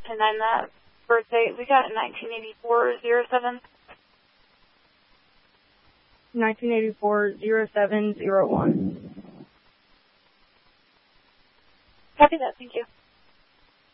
and then the birth date. We got 1984-07. 1984-07-01. Copy that. Thank you.